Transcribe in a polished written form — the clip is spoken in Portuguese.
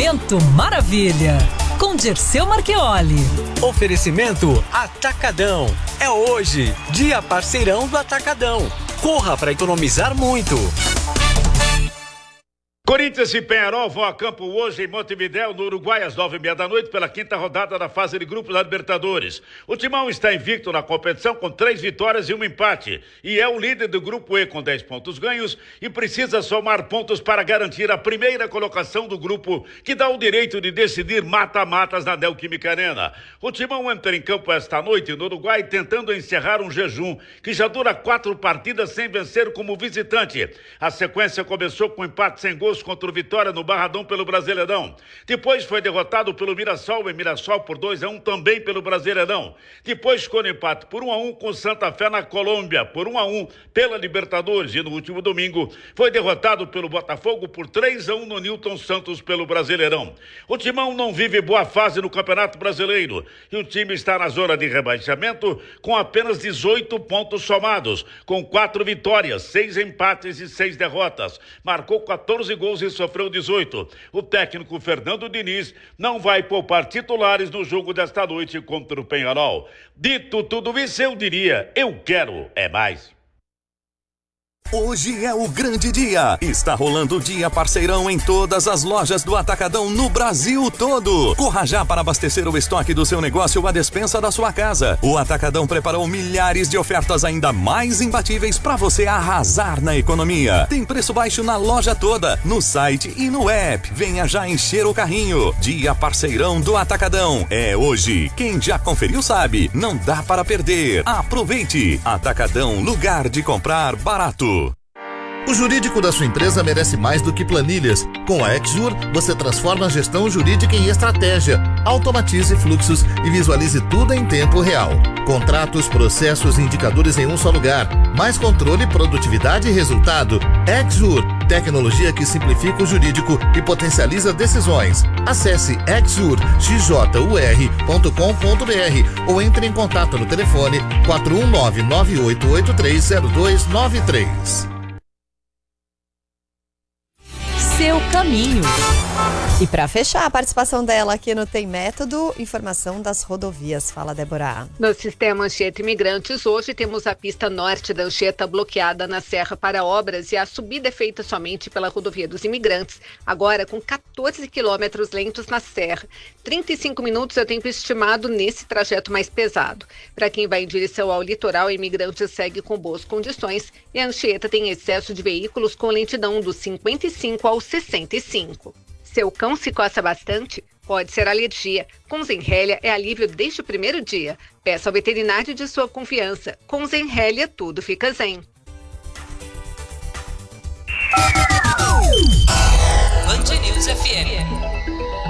Momento Maravilha, com Dirceu Marchioli. Oferecimento Atacadão. É hoje, dia parceirão do Atacadão. Corra para economizar muito. Corinthians e Peñarol vão a campo hoje em Montevidéu, no Uruguai, às 9:30 da noite, pela quinta rodada da fase de grupos da Libertadores. O Timão está invicto na competição com 3 vitórias e 1 empate e é o líder do grupo E com 10 pontos ganhos e precisa somar pontos para garantir a primeira colocação do grupo, que dá o direito de decidir mata-matas na Neoquímica Arena. O Timão entra em campo esta noite no Uruguai tentando encerrar um jejum que já dura 4 partidas sem vencer como visitante. A sequência começou com empate sem gols contra o Vitória no Barradão pelo Brasileirão. Depois foi derrotado pelo Mirassol, em Mirassol por 2-1 também pelo Brasileirão. Depois ficou no empate por 1-1 com Santa Fé na Colômbia, por 1-1 pela Libertadores. E no último domingo foi derrotado pelo Botafogo por 3-1 no Newton Santos pelo Brasileirão. O Timão não vive boa fase no Campeonato Brasileiro e o time está na zona de rebaixamento com apenas 18 pontos somados, com 4 vitórias, 6 empates e 6 derrotas. Marcou 14 gols e sofreu 18. O técnico Fernando Diniz não vai poupar titulares no jogo desta noite contra o Peñarol. Dito tudo isso, eu diria, eu quero é mais. Hoje é o grande dia. Está rolando o dia parceirão em todas as lojas do Atacadão no Brasil todo. Corra já para abastecer o estoque do seu negócio ou a despensa da sua casa. O Atacadão preparou milhares de ofertas ainda mais imbatíveis para você arrasar na economia. Tem preço baixo na loja toda, no site e no app. Venha já encher o carrinho. Dia parceirão do Atacadão. É hoje. Quem já conferiu sabe. Não dá para perder. Aproveite. Atacadão, lugar de comprar barato. O jurídico da sua empresa merece mais do que planilhas. Com a Exjur, você transforma a gestão jurídica em estratégia, automatize fluxos e visualize tudo em tempo real. Contratos, processos e indicadores em um só lugar. Mais controle, produtividade e resultado. Exjur, tecnologia que simplifica o jurídico e potencializa decisões. Acesse exjur.com.br ou entre em contato no telefone 419-9883-0293. Seu caminho. E para fechar a participação dela aqui no Tem Método, informação das rodovias. Fala, Débora. No sistema Anchieta Imigrantes, hoje temos a pista norte da Anchieta bloqueada na Serra para obras e a subida é feita somente pela rodovia dos Imigrantes, agora com 14 quilômetros lentos na Serra. 35 minutos é o tempo estimado nesse trajeto mais pesado. Para quem vai em direção ao litoral, Imigrantes segue com boas condições e a Anchieta tem excesso de veículos com lentidão dos 55 aos 65. Seu cão se coça bastante? Pode ser alergia. Com Zenrelia é alívio desde o primeiro dia. Peça ao veterinário de sua confiança. Com Zenrelia tudo fica zen. Band News FM.